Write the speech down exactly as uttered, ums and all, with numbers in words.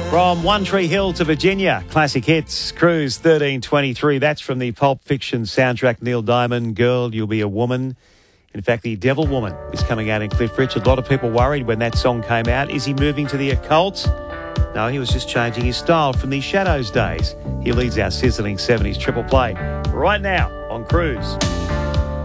From One Tree Hill to Virginia, classic hits, Cruise thirteen twenty-three. That's from the Pulp Fiction soundtrack, Neil Diamond, Girl, You'll Be a Woman. In fact, The Devil Woman is coming out in Cliff Richard. A lot of people worried when that song came out. Is he moving to the occult? No, he was just changing his style from the Shadows days. He leads our sizzling seventies triple play right now on Cruise.